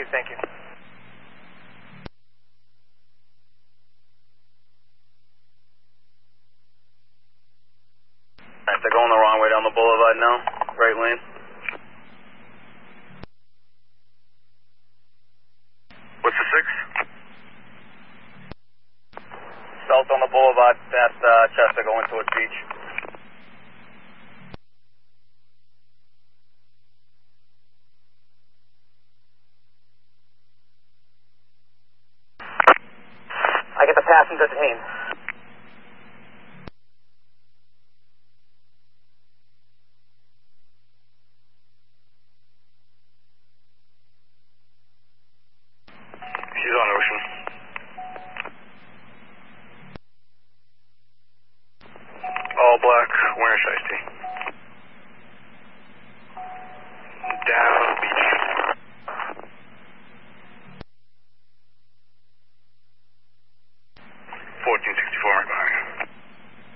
received, thank you. Alright, they're going the wrong way down the boulevard now. Right lane. What's the 6? South on the boulevard, past Chester, going towards Beach. I get the passenger detained. She's on Ocean. All black, wearing shiesty. Down Beach. 1464.